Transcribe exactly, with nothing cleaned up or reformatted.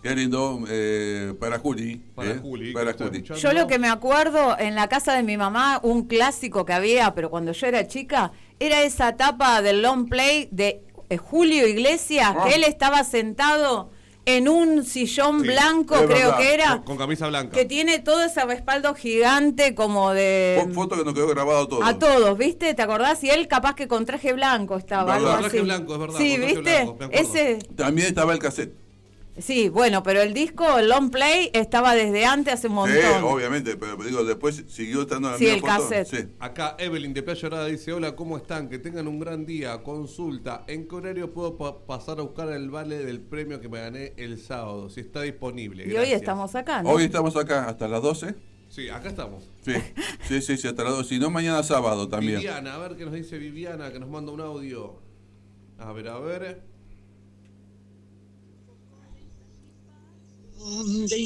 Qué lindo, eh, para Juli. Para eh, Juli. Para que está Juli. escuchando. Yo lo que me acuerdo, en la casa de mi mamá, un clásico que había, pero cuando yo era chica, era esa tapa del long play de eh, Julio Iglesias, Ah. que él estaba sentado en un sillón Sí, blanco, es creo verdad. que era, Con, con camisa blanca. que tiene todo ese respaldo gigante como de... Fo- Foto que nos quedó grabado todo. A todos, ¿viste? ¿Te acordás? Y él capaz que con traje blanco estaba, Verdad. algo Con así. traje blanco, es verdad, Sí, con traje ¿viste? blanco, me acuerdo. Ese... También estaba el cassette. Sí, bueno, pero el disco, el long play, estaba desde antes hace un montón. Sí, obviamente, pero digo, después siguió estando en la Sí, misma el foto. cassette. Sí. Acá Evelyn de Playa Dorada dice, hola, ¿cómo están? Que tengan un gran día. Consulta, ¿en qué horario puedo pa- pasar a buscar el vale del premio que me gané el sábado? Si está disponible. Y hoy Gracias. estamos acá, ¿no? Hoy estamos acá hasta las doce. Sí, acá estamos. Sí, sí, sí, sí, hasta las doce. Si no, mañana sábado también. Viviana, a ver qué nos dice Viviana, que nos manda un audio. A ver, a ver.